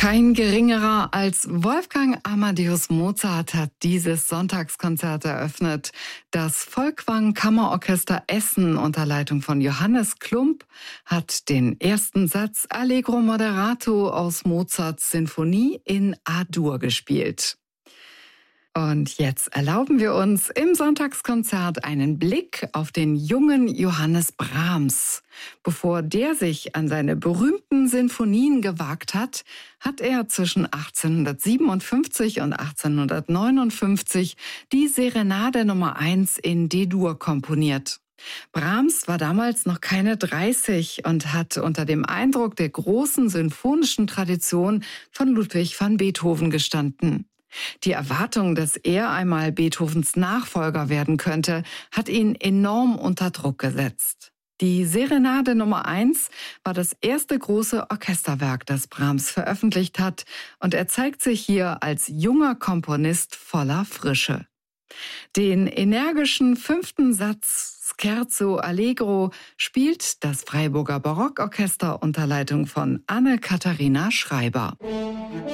Kein geringerer als Wolfgang Amadeus Mozart hat dieses Sonntagskonzert eröffnet. Das Folkwang Kammerorchester Essen unter Leitung von Johannes Klumpp hat den ersten Satz Allegro Moderato aus Mozarts Sinfonie in A-Dur gespielt. Und jetzt erlauben wir uns im Sonntagskonzert einen Blick auf den jungen Johannes Brahms. Bevor der sich an seine berühmten Sinfonien gewagt hat, hat er zwischen 1857 und 1859 die Serenade Nummer 1 in D-Dur komponiert. Brahms war damals noch keine 30 und hat unter dem Eindruck der großen sinfonischen Tradition von Ludwig van Beethoven gestanden. Die Erwartung, dass er einmal Beethovens Nachfolger werden könnte, hat ihn enorm unter Druck gesetzt. Die Serenade Nummer 1 war das erste große Orchesterwerk, das Brahms veröffentlicht hat, und er zeigt sich hier als junger Komponist voller Frische. Den energischen 5. Satz Scherzo Allegro spielt das Freiburger Barockorchester unter Leitung von Anne-Katharina Schreiber.